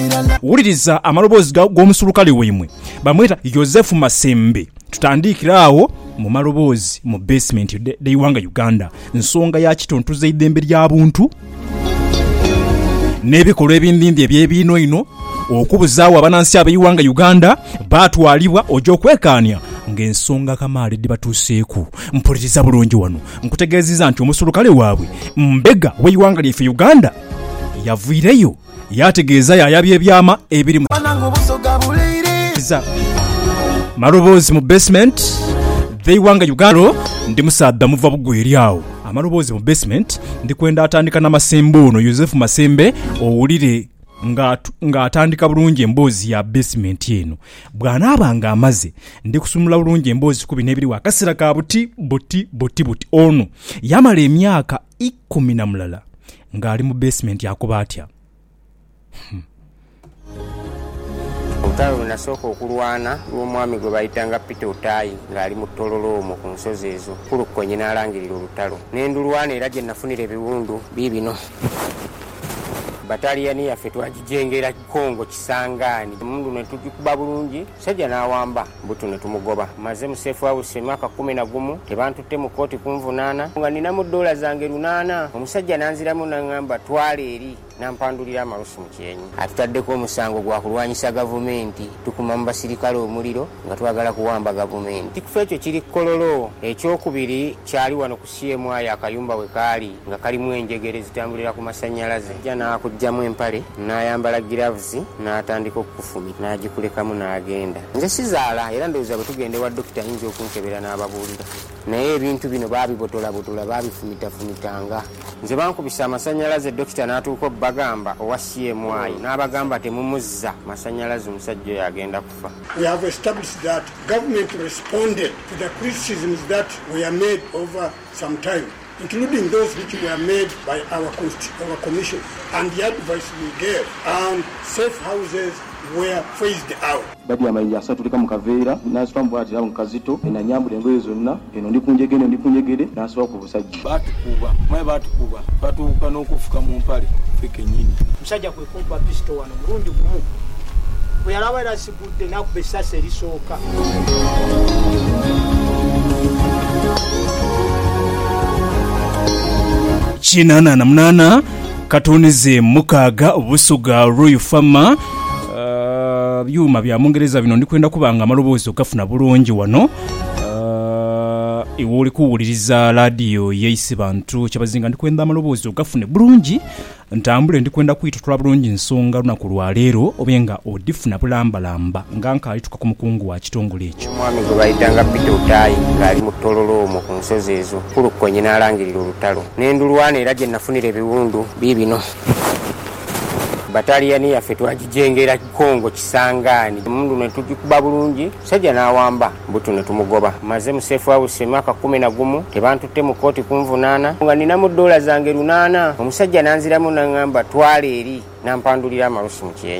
wuliriza amaloboozi g'omusulukale wemwe bamweta Joseph Masembe. Tutandikiraawo mu maloboozi mu basement y'eggwanga Uganda, nsonga ya kitontuza eddembe ly'abuntu n'ebikolwa ebindindi eby'ebiino ino okubuzaawo abanansi ab'eggwanga Uganda baatwalibwa ojja okwekaanya ng'ensonga kamaale ddi batuuseeku. Mpuliriza bulungi wano nkutegeezeza nti omusulukale waabwe mbega w'eggwanga lyaffe Uganda yaviireyo yategeeza yayabya ebyama ebiri mu maloboozi mu basement th'eggwanga Uganda. Ndi musaadha muva bugweri awo amaloboozi mu basement ndi kwenda atandika na Masembe ono Joseph Masembe owulire ng'atandika bulungi emboozi ya basement eno. Bw'anaaba ng'amaze ndi kusumula bulungi emboozi ku bino ebiri wakasira ka buti ono yamala emyaka 10 ng'ali mu basement yakuba atya. Olutalo nasooka okulwana lw'omwami gwe bayitanga Peter Otayi ng'ali mu Tololo omwo ku nsozi ezo kulukkonye n'alangirira olutalo n'endulwana era gye nafunira ebiwundu biibino. Bataliyani yaffe twagijengera Kongo Kisangani mundu ne tugikuba bulungi sajja n'awamba butu ne tumugoba maze mu safe house emyaka 11 tebantutte mu kooti kunvunaana nga nina mu dola zange 800. Omusajja nanziramu n'angamba twale eri nampandulira amalusu mu kyenyi atutaddeko omusango gwa kulwanyisa gavumenti tukuma mu basirikale omuliro nga twagala kuwamba gavumenti. Kifo ekyo kiri Kololo. Ekyokubiri kyali wano ku CMI akayumba we kaali nga kalimu enjegere zitambulira ku masannyalaze jana jamu empale n'ayambala gloves n'atandika okufumi n'agikulekamu n'agenda. Nze sizaala era ndowooza bwe tugende wa dokita ayinza okunkebera n'ababuulira naye ebintu bino baabibotola baabifumitanga. Nze bankubisa amasannyalaze dokita n'atuuka bagamba owa CMI n'abagamba temumuzza masannyalaze omusajja oyo agenda kufa. We have established that government responded to the criticisms that were made over some time, including those which were made by our commission and the advice we gave, and safe houses were phased out. Badi amayinja asatu tulika mu kaveera n'asitwambula ati mu kazito ena nyambula engoye zonna eno ndi kunjegere n'asoba ku busajja batukuba batuuka n'okufuka mu mpale fike nyini musajja kwe kumpa pisto wano mulundi gumu bwe yalaba era sigudde n'akuba essasi erisooka. Kinana na munana katonize mukaaga obusuga Royal Farmer byuma bya Mungereza bino ndikwenda kubanga amaloboozi okafuna bulungi wano. Iwoli kuwuliriza radio yeisi bantu kyabazinga ndikwenda amaloboozi okafune bulungi ntambule ndikwenda kuyitutula bulungi nsonga lunaku lwa leero obenga odifuna bulambalamba nganka alituka ku mukungu wa kitongole ekyo. Omwami gwe bayitanga Peter Otayi ng'ali mu Tololo omwo ku nsozi ezo kulukkonye n'alangirira olutalo n'endulwana era gye nafunira ebiwundu biibino. Bataliyani yaffe twagijengera Kongo Kisangani mundu ne tugikuba bulungi sajja n'awamba butu ne tumugoba maze mu safe house emyaka 11 tebantutte mu kooti kunvunaana nga nina mu dola zange 800. Omusajja nanziramu n'angamba twale eri nampandulira amalusu mu kyenyi.